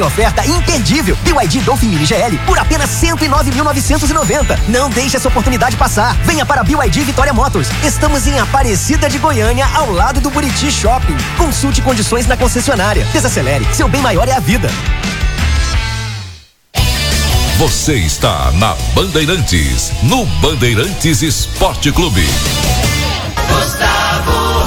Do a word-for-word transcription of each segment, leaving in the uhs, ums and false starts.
Oferta imperdível. B Y D Dolphin Mini G L por apenas cento e nove mil novecentos e noventa. Não deixe essa oportunidade passar. Venha para B Y D Vitória Motors. Estamos em Aparecida de Goiânia, ao lado do Buriti Shopping. Consulte condições na concessionária. Desacelere. Seu bem maior é a vida. Você está na Bandeirantes, no Bandeirantes Esporte Clube. Gustavo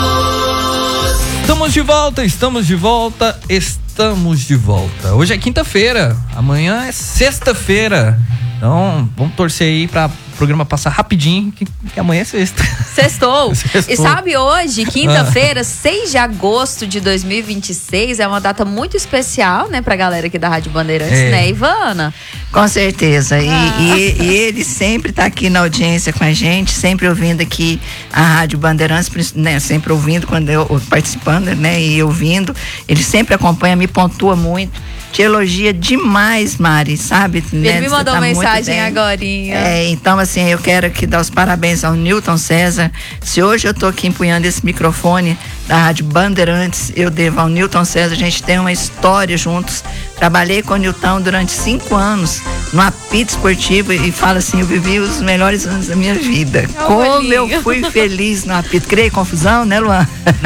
Ramos. Estamos de volta, estamos de volta, estamos de volta. Hoje é quinta-feira, amanhã é sexta-feira. Então, vamos torcer aí para o programa passar rapidinho, que, que amanhã é sexta. Sextou. Sextou. E sabe, hoje, quinta-feira, seis de agosto de dois mil e vinte e seis, é uma data muito especial, né, pra galera aqui da Rádio Bandeirantes, é. né, Ivana? Com certeza. Ah. E, e, e ele sempre tá aqui na audiência com a gente, sempre ouvindo aqui a Rádio Bandeirantes, né, sempre ouvindo, quando eu participando, né, e ouvindo. Ele sempre acompanha, me pontua muito. Te elogia demais, Mari, sabe? Ele né? me mandou tá mensagem agorinha. É, então assim, eu quero aqui dar os parabéns ao Newton César. Se hoje eu tô aqui empunhando esse microfone da Rádio Bandeirantes, eu devo ao Newton César. A gente tem uma história juntos. Trabalhei com o Newton durante cinco anos no apito esportivo e falo assim, eu vivi os melhores anos da minha vida. Oh, Como bolinho. Eu fui feliz no apito. Criei confusão, né, Luan?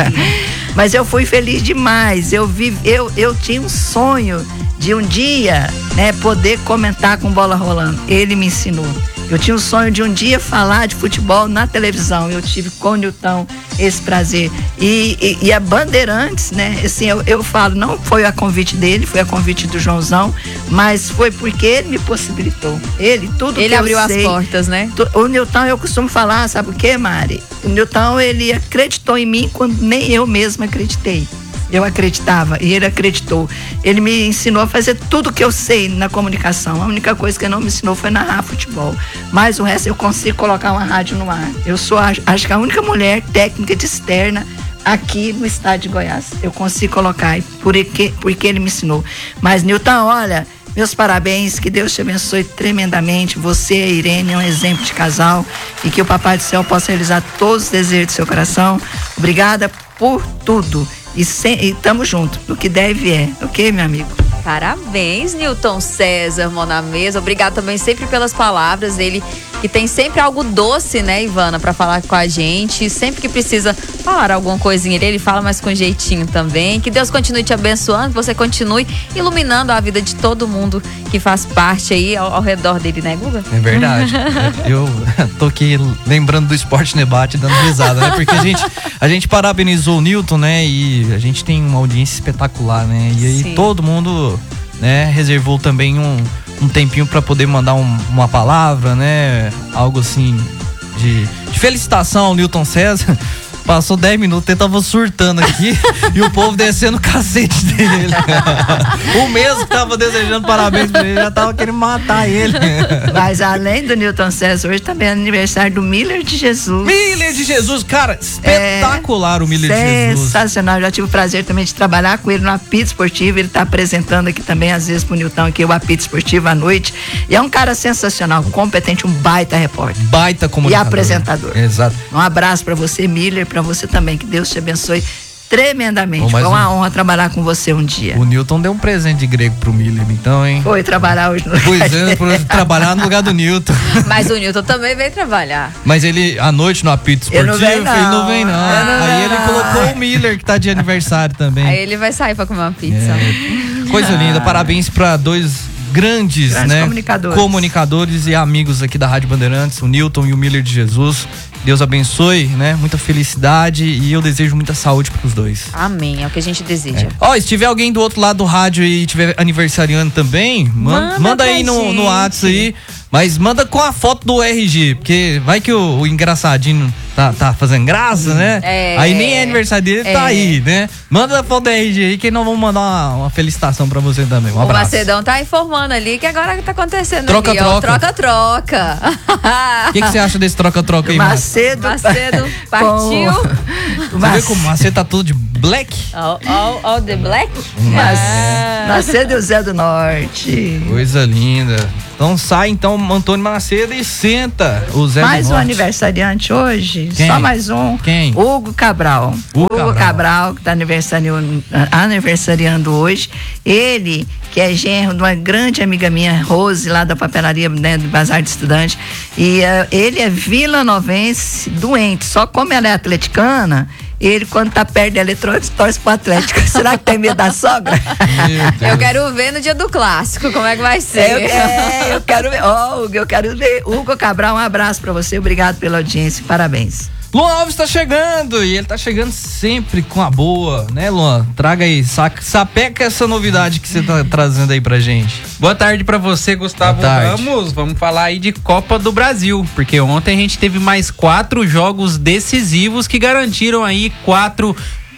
Mas eu fui feliz demais. Eu, vi, eu, eu tinha um sonho de um dia, né, poder comentar com bola rolando. Ele me ensinou. Eu tinha um sonho de um dia falar de futebol na televisão. Eu tive com o Newton esse prazer. E, e, e a Bandeirantes, né? Assim, eu, eu falo, não foi a convite dele, foi a convite do Joãozão, mas foi porque ele me possibilitou. Ele, tudo ele que abriu eu as sei, portas, né? Tu, o Newton, eu costumo falar, sabe o que, Mari? O Newton, ele acreditou em mim quando nem eu mesma acreditei. Eu acreditava e ele acreditou. Ele me ensinou a fazer tudo que eu sei na comunicação. A única coisa que ele não me ensinou foi narrar futebol. Mas o resto eu consigo colocar uma rádio no ar. Eu sou, acho que a única mulher técnica de externa aqui no estado de Goiás. Eu consigo colocar, porque, porque ele me ensinou. Mas, Newton, olha, meus parabéns, que Deus te abençoe tremendamente. Você e a Irene é um exemplo de casal e que o Papai do Céu possa realizar todos os desejos do seu coração. Obrigada por tudo. E estamos juntos, no que deve é, ok, meu amigo? Parabéns, Newton César, mão na mesa. Obrigado também sempre pelas palavras. Ele que tem sempre algo doce, né, Ivana, pra falar com a gente. Sempre que precisa falar alguma coisinha, ele, ele fala, mas com jeitinho também. Que Deus continue te abençoando, que você continue iluminando a vida de todo mundo que faz parte aí ao, ao redor dele, né, Guga? É verdade. Eu tô aqui lembrando do Esporte Debate, dando risada, né? Porque a gente, a gente parabenizou o Newton, né? E a gente tem uma audiência espetacular, né? E aí Sim. todo mundo, né, reservou também um, um tempinho para poder mandar um, uma palavra, né? Algo assim de, de felicitação ao Newton César. Passou dez minutos, ele tava surtando aqui e o povo descendo o cacete dele. O mesmo que tava desejando parabéns pra ele, já tava querendo matar ele. Mas além do Newton César, hoje também é aniversário do Miller de Jesus. Miller de Jesus, cara, espetacular é, o Miller de Jesus. Sensacional, já tive o prazer também de trabalhar com ele no apito esportivo. Ele tá apresentando aqui também, às vezes, pro Newton aqui o apito esportivo à noite. E é um cara sensacional, competente, um baita repórter. Baita comunicador. E apresentador. Exato. Um abraço pra você, Miller, pra você também, que Deus te abençoe tremendamente. Foi uma um... honra trabalhar com você um dia. O Newton deu um presente de grego pro Miller, então, hein? Foi trabalhar hoje no lugar dele. Foi trabalhar no lugar do Newton. Mas o Newton também veio trabalhar. Mas ele, à noite no apito esportivo, não vem, não. ele não vem, não. não Aí ele colocou o Miller, que tá de aniversário também. Aí ele vai sair pra comer uma pizza. É. Coisa ah. linda, parabéns pra dois grandes, grandes né, comunicadores. comunicadores e amigos aqui da Rádio Bandeirantes, o Newton e o Miller de Jesus. Deus abençoe, né? Muita felicidade e eu desejo muita saúde para os dois. Amém, é o que a gente deseja. Ó, oh, se tiver alguém do outro lado do rádio e tiver aniversariando também, man, manda, manda aí no, no WhatsApp aí. Mas manda com a foto do R G, porque vai que o, o engraçadinho tá, tá fazendo graça, né? É, aí nem é aniversário dele, é. tá aí, né? Manda a foto do R G aí que nós vamos mandar uma, uma felicitação pra você também. Um abraço. O Macedão tá informando ali que agora tá acontecendo troca, ali, troca. ó, troca-troca. O que, que você acha desse troca-troca aí, Macedo? Macedo partiu. Você Mac... vê como o Macedo tá tudo de black? All, all, all the black? Mas, ah. Macedo e o Zé do Norte. Coisa linda. Então sai então Antônio Macedo e senta o Zé Mais do um Norte. aniversariante hoje. Quem? Só mais um. Quem? Hugo Cabral. Hugo Hugo Cabral. Cabral, que está aniversariando, aniversariando hoje. Ele, que é genro de uma grande amiga minha, Rose, lá da papelaria, né, do Bazar de Estudante. E uh, ele é vilanovense doente. Só como ela é atleticana, ele, quando tá perto dela, ele torce, torce pro Atlético. Será que tem medo da sogra? Eu quero ver no dia do clássico, como é que vai ser. Eu, é, eu quero ver. Ó, oh, Hugo, eu quero ver. Hugo Cabral, um abraço pra você. Obrigado pela audiência. Parabéns. Luan Alves tá chegando e ele tá chegando sempre com a boa, né, Luan? Traga aí, saca, sapeca essa novidade que você tá trazendo aí pra gente. Boa tarde pra você, Gustavo Ramos. Vamos falar aí de Copa do Brasil, porque ontem a gente teve mais quatro jogos decisivos que garantiram aí quatro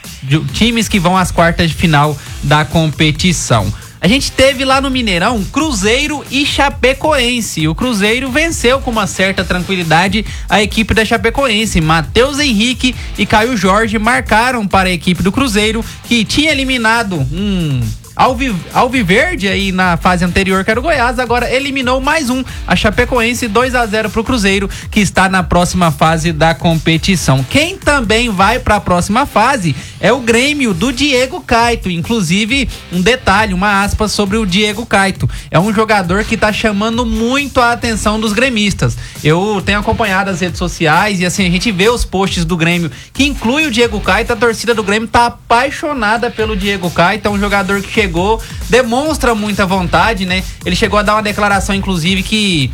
times que vão às quartas de final da competição. A gente teve lá no Mineirão Cruzeiro e Chapecoense. O Cruzeiro venceu com uma certa tranquilidade a equipe da Chapecoense. Matheus Henrique e Caio Jorge marcaram para a equipe do Cruzeiro, que tinha eliminado um Alvi, Alviverde aí na fase anterior, que era o Goiás, agora eliminou mais um, a Chapecoense, dois a zero pro Cruzeiro, que está na próxima fase da competição. Quem também vai para a próxima fase é o Grêmio do Diego Caito. Inclusive, um detalhe, uma aspa sobre o Diego Caito. É um jogador que tá chamando muito a atenção dos gremistas. Eu tenho acompanhado as redes sociais e assim, a gente vê os posts do Grêmio, que inclui o Diego Caito. A torcida do Grêmio tá apaixonada pelo Diego Caito. É um jogador que chegou, demonstra muita vontade, né? Ele chegou a dar uma declaração, inclusive, que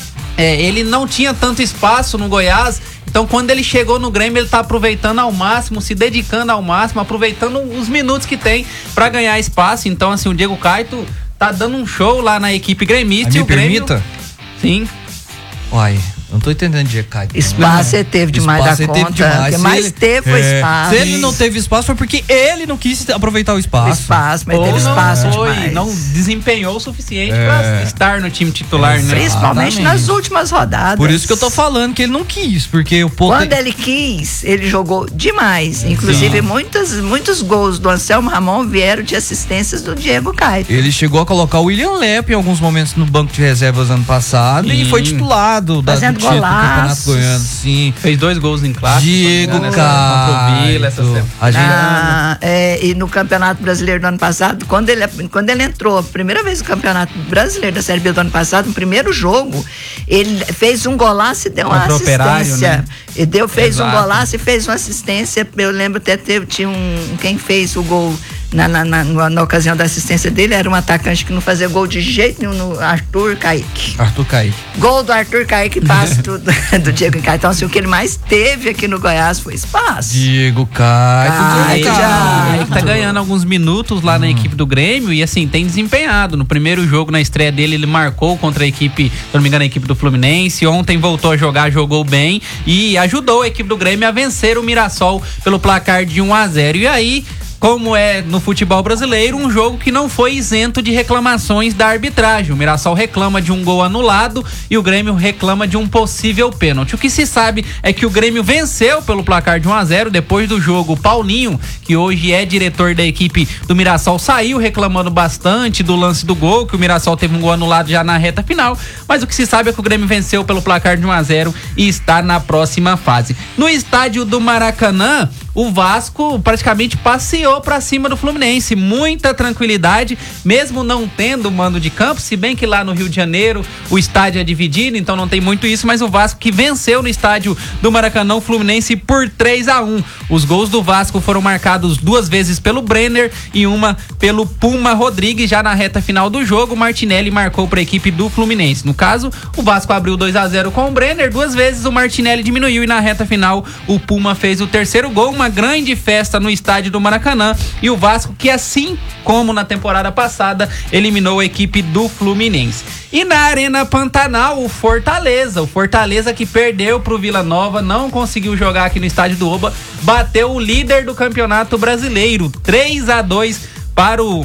é, ele não tinha tanto espaço no Goiás. Então, quando ele chegou no Grêmio, ele tá aproveitando ao máximo, se dedicando ao máximo, aproveitando os minutos que tem para ganhar espaço. Então, assim, o Diego Caito tá dando um show lá na equipe gremista. Me e o Grêmio... permita? Sim. Uai, não tô entendendo, Diego Caito. Espaço ele teve demais da Espaço ele conta. teve demais. O que mais ele, teve foi é, espaço. Se ele não teve espaço foi porque ele não quis aproveitar o espaço. Espaço, mas Ou teve não espaço foi, demais. não desempenhou o suficiente É. para estar no time titular, né? Principalmente Exatamente. nas últimas rodadas. Por isso que eu tô falando que ele não quis, porque o povo... Quando ele quis, ele jogou demais. Inclusive, muitas, muitos gols do Anselmo Ramon vieram de assistências do Diego Caito. Ele chegou a colocar o William Lepe em alguns momentos no banco de reservas ano passado. Sim. E foi titulado da, do Fazendo título do Campeonato golaços. Goiano, sim. Fez dois gols em clássico. Diego se não me engano, essa- contra o Vila, essa Caito. semana. A gente... Ah, é, e no Campeonato Brasileiro do ano passado, quando ele, quando ele entrou, a primeira vez no Campeonato Brasileiro da Série B do ano passado, no primeiro jogo, ele fez um golaço e deu uma Contra o Operário, assistência. né? E deu, fez Exato. um golaço e fez uma assistência. Eu lembro até teve, tinha um. Quem fez o gol na, na, na, na, na ocasião da assistência dele era um atacante que não fazia gol de jeito nenhum, no Arthur Kaique. Arthur Kaique. Gol do Arthur Kaique, passe do, do Diego Caito. Então, assim, o que ele mais teve aqui no Goiás foi espaço. Diego Caito. Caito, Ele, Diego já. ele tá ganhando alguns minutos lá na equipe do Grêmio e assim, tem desempenhado. No primeiro jogo, na estreia dele, ele marcou contra a equipe, se não me engano, a equipe do Fluminense. Ontem voltou a jogar, jogou bem e ajudou a equipe do Grêmio a vencer o Mirassol pelo placar de um a zero. E aí, como é no futebol brasileiro, um jogo que não foi isento de reclamações da arbitragem. O Mirassol reclama de um gol anulado e o Grêmio reclama de um possível pênalti. O que se sabe é que o Grêmio venceu pelo placar de um a zero. Depois do jogo, o Paulinho, que hoje é diretor da equipe do Mirassol, saiu reclamando bastante do lance do gol, que o Mirassol teve um gol anulado já na reta final. Mas o que se sabe é que o Grêmio venceu pelo placar de um a zero e está na próxima fase. No estádio do Maracanã, o Vasco praticamente passeou pra cima do Fluminense, muita tranquilidade, mesmo não tendo mando de campo, se bem que lá no Rio de Janeiro o estádio é dividido, então não tem muito isso, mas o Vasco que venceu no estádio do Maracanã o Fluminense por três a um. Os gols do Vasco foram marcados duas vezes pelo Brenner e uma pelo Puma Rodrigues. Já na reta final do jogo, o Martinelli marcou para a equipe do Fluminense. No caso, o Vasco abriu dois a zero com o Brenner, duas vezes o Martinelli diminuiu e na reta final o Puma fez o terceiro gol. Uma grande festa no estádio do Maracanã e o Vasco, que assim como na temporada passada, eliminou a equipe do Fluminense. E na Arena Pantanal, o Fortaleza, o Fortaleza que perdeu pro Vila Nova, não conseguiu jogar aqui no estádio do Oba, bateu o líder do Campeonato Brasileiro, três a dois para o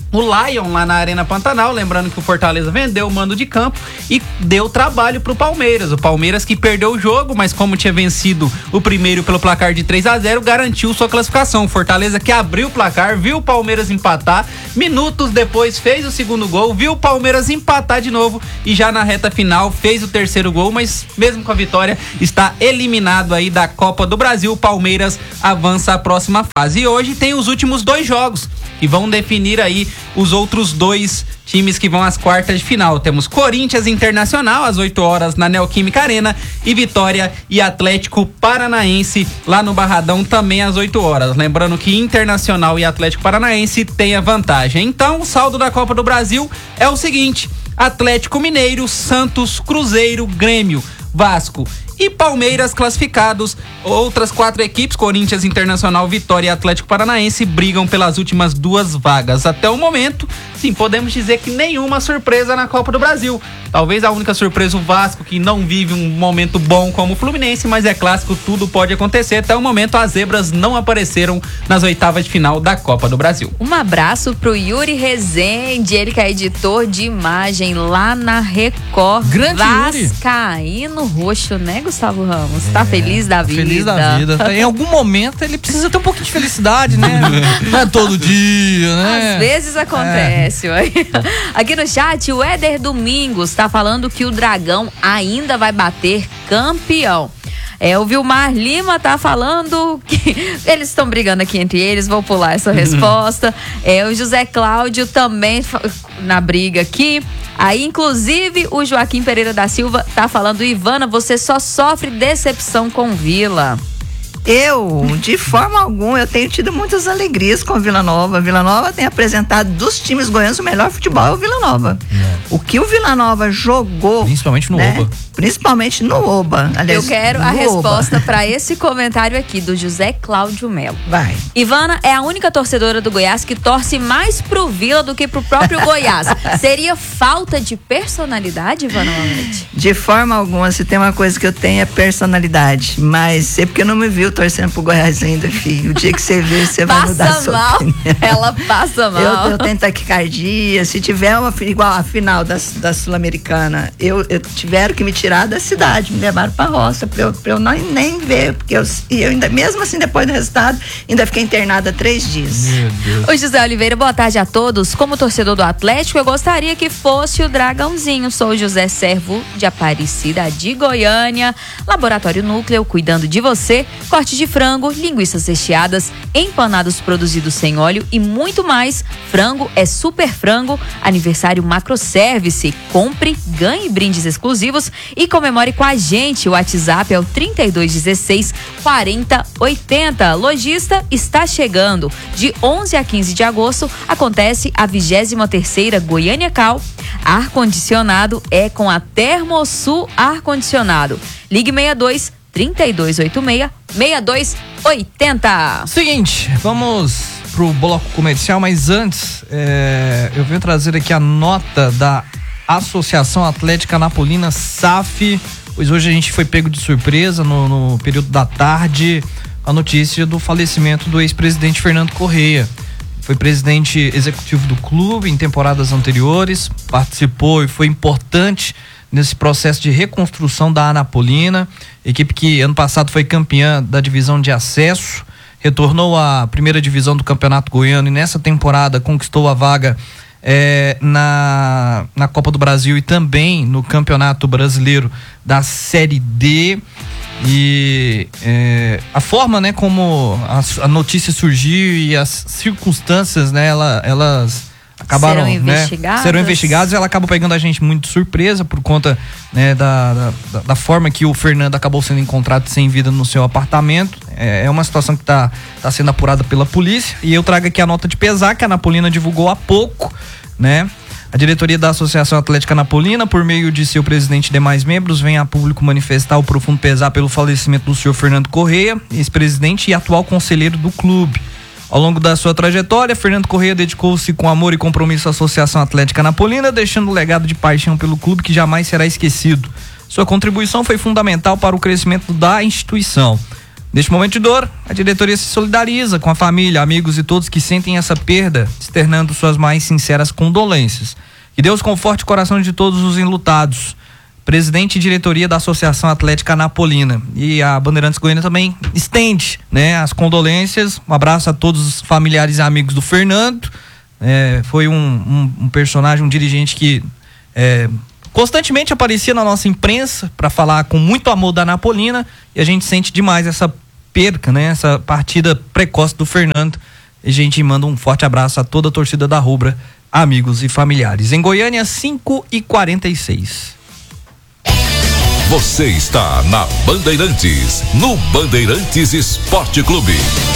o Lion lá na Arena Pantanal, lembrando que o Fortaleza vendeu o mando de campo e deu trabalho pro Palmeiras. O Palmeiras que perdeu o jogo, mas como tinha vencido o primeiro pelo placar de três a zero, garantiu sua classificação. O Fortaleza que abriu o placar, viu o Palmeiras empatar, minutos depois fez o segundo gol, viu o Palmeiras empatar de novo e já na reta final fez o terceiro gol, mas mesmo com a vitória está eliminado aí da Copa do Brasil. O Palmeiras avança à próxima fase. E hoje tem os últimos dois jogos que vão definir aí os outros dois times que vão às quartas de final. Temos Corinthians Internacional às oito horas na Neoquímica Arena e Vitória e Atlético Paranaense lá no Barradão também às oito horas. Lembrando que Internacional e Atlético Paranaense têm a vantagem. Então, o saldo da Copa do Brasil é o seguinte: Atlético Mineiro, Santos, Cruzeiro, Grêmio, Vasco e Palmeiras classificados. Outras quatro equipes, Corinthians, Internacional, Vitória e Atlético Paranaense, brigam pelas últimas duas vagas. Até o momento, sim, podemos dizer que nenhuma surpresa na Copa do Brasil. Talvez a única surpresa o Vasco, que não vive um momento bom como o Fluminense, mas é clássico, tudo pode acontecer. Até o momento, as zebras não apareceram nas oitavas de final da Copa do Brasil. Um abraço pro Yuri Rezende, ele que é editor de imagem lá na Record. Grande Yuri. Vascaíno roxo, né, Gustavo Ramos? Tá feliz da vida. Feliz da vida. Em algum momento ele precisa ter um pouquinho de felicidade, né? Não é todo dia, né? Às vezes acontece. É. Aqui no chat, o Éder Domingos tá falando que o Dragão ainda vai bater campeão. É, o Vilmar Lima tá falando que eles estão brigando aqui entre eles, vou pular essa resposta. É, o José Cláudio também na briga aqui. Aí, inclusive, o Joaquim Pereira da Silva tá falando: Ivana, você só sofre decepção com Vila. Eu, de forma alguma, eu tenho tido muitas alegrias com Vila Nova. Vila Nova tem apresentado dos times goianos o melhor futebol é o Vila Nova. É. O que o Vila Nova jogou, principalmente no né? Oba. Principalmente no Oba. Aliás, eu quero a resposta para esse comentário aqui do José Cláudio Melo. Vai. Ivana é a única torcedora do Goiás que torce mais pro Vila do que pro próprio Goiás. Seria falta de personalidade, Ivana Mohamed? De forma alguma, se tem uma coisa que eu tenho é personalidade. Mas é porque não me viu torcendo pro Goiás ainda, filho. O dia que você ver, você vai mudar a sua mal. opinião. Ela passa mal. Eu, eu tenho taquicardia. Se tiver uma igual a final da, da Sul-Americana, eu, eu tiveram que me tirar da cidade, me levaram pra roça pra eu, pra eu não, nem ver, porque eu, eu ainda, mesmo assim, depois do resultado, ainda fiquei internada três dias. Meu Deus. O José Oliveira, boa tarde a todos. Como torcedor do Atlético, eu gostaria que fosse o Dragãozinho. Sou o José Servo de Aparecida de Goiânia. Laboratório Núcleo, cuidando de você. Corte de frango, linguiças recheadas, empanados produzidos sem óleo e muito mais. Frango é super frango. Aniversário Macro Service. Compre, ganhe brindes exclusivos e comemore com a gente. O WhatsApp é o trinta e dois dezesseis, quarenta, oitenta. Lojista está chegando. De onze a quinze de agosto acontece a vigésima terceira Goiânia Cal. Ar-condicionado é com a Termosul Ar-condicionado. Ligue sessenta e dois, trinta e dois oitenta e seis, sessenta e dois oitenta. Seguinte, vamos pro bloco comercial, mas antes é, eu venho trazer aqui a nota da Associação Atlética Anapolina, S A F, pois hoje a gente foi pego de surpresa no, no período da tarde a notícia do falecimento do ex-presidente Fernando Correia. Foi presidente executivo do clube em temporadas anteriores, participou e foi importante nesse processo de reconstrução da Anapolina, equipe que ano passado foi campeã da divisão de acesso, retornou à primeira divisão do Campeonato Goiano e nessa temporada conquistou a vaga É, na, na Copa do Brasil e também no Campeonato Brasileiro da Série D. E é, a forma, né, como a, a notícia surgiu e as circunstâncias, né, ela, elas acabaram, serão investigadas. Né, serão investigadas e ela acaba pegando a gente muito de surpresa por conta, né, da, da, da forma que o Fernando acabou sendo encontrado sem vida no seu apartamento. É, é uma situação que está tá sendo apurada pela polícia e eu trago aqui a nota de pesar que a Anapolina divulgou há pouco, né? A diretoria da Associação Atlética Anapolina, por meio de seu presidente e demais membros, vem a público manifestar o profundo pesar pelo falecimento do senhor Fernando Correia, ex-presidente e atual conselheiro do clube. Ao longo da sua trajetória, Fernando Correia dedicou-se com amor e compromisso à Associação Atlética Anapolina, deixando um legado de paixão pelo clube que jamais será esquecido. Sua contribuição foi fundamental para o crescimento da instituição. Neste momento de dor, a diretoria se solidariza com a família, amigos e todos que sentem essa perda, externando suas mais sinceras condolências. Que Deus conforte o coração de todos os enlutados. Presidente e diretoria da Associação Atlética Anapolina. E a Bandeirantes Goiânia também estende, né, as condolências. Um abraço a todos os familiares e amigos do Fernando. É, foi um, um, um personagem, um dirigente que é, constantemente aparecia na nossa imprensa para falar com muito amor da Anapolina, e a gente sente demais essa perca, né, essa partida precoce do Fernando. E a gente manda um forte abraço a toda a torcida da Rubra, amigos e familiares. Em Goiânia, cinco e quarenta e seis. Você está na Bandeirantes, no Bandeirantes Esporte Clube.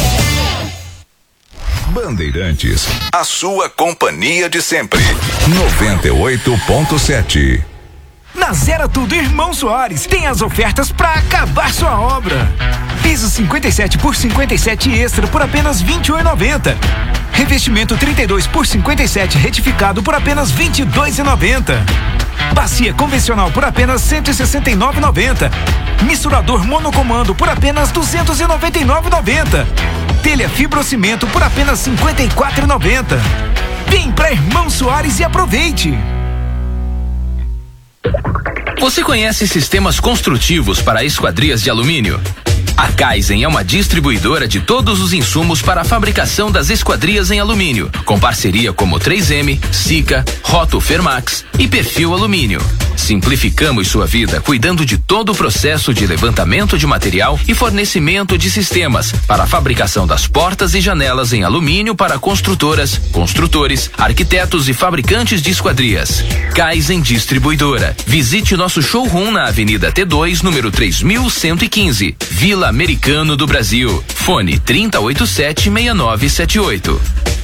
Bandeirantes, a sua companhia de sempre. noventa e oito ponto sete. Na Zero Tudo Irmão Soares, tem as ofertas para acabar sua obra. Piso cinquenta e sete por cinquenta e sete extra por apenas vinte e um reais e noventa centavos. Revestimento trinta e dois por cinquenta e sete retificado por apenas vinte e dois reais e noventa centavos. Bacia convencional por apenas cento e sessenta e nove reais e noventa centavos. Misturador monocomando por apenas duzentos e noventa e nove reais e noventa centavos. Telha fibrocimento por apenas cinquenta e quatro reais e noventa centavos. Vem pra Irmão Soares e aproveite! Você conhece sistemas construtivos para esquadrias de alumínio? A Kaizen é uma distribuidora de todos os insumos para a fabricação das esquadrias em alumínio, com parceria como três M, Sika, Roto Fermax e Perfil Alumínio. Simplificamos sua vida cuidando de todo o processo de levantamento de material e fornecimento de sistemas para a fabricação das portas e janelas em alumínio para construtoras, construtores, arquitetos e fabricantes de esquadrias. Kaizen Distribuidora. Visite nosso showroom na Avenida T dois, número três mil cento e quinze, Vila Americano do Brasil. Fone trinta e oito sete, sessenta e nove setenta e oito.